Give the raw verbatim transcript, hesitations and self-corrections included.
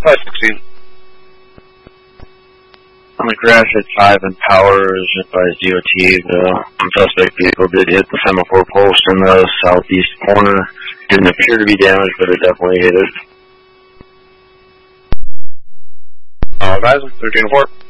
five sixteen. On the crash at five and power is advised D O T. The suspect vehicle did hit the semaphore post in the southeast corner. Didn't appear to be damaged, but it definitely hit it. Uh, guys, thirteen four.